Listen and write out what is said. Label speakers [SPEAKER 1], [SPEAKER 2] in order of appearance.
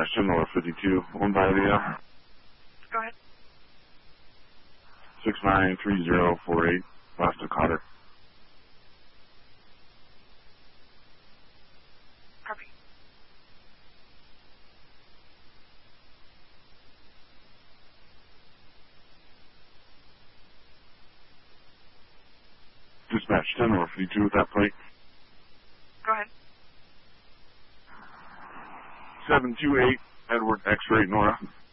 [SPEAKER 1] 10 North 52, one by the
[SPEAKER 2] Go ahead.
[SPEAKER 1] 693048, last to Cotter.
[SPEAKER 2] Copy.
[SPEAKER 1] Dispatch 10 North 52 with that plate.
[SPEAKER 2] Go ahead.
[SPEAKER 1] 728 Edward X-ray Nora.